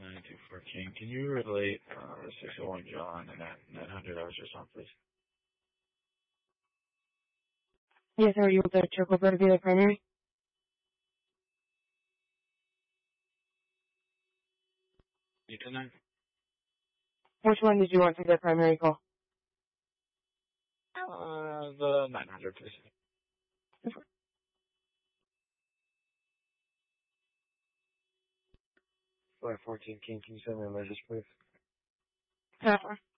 924 King. Can you relate 601 John and that 900 hours or something, please? Yes, sir. You want the chocobo to be the primary? You can then? Which one did you want for the primary call? The 900, please. 514 King, can you send me a message, please? Half hour.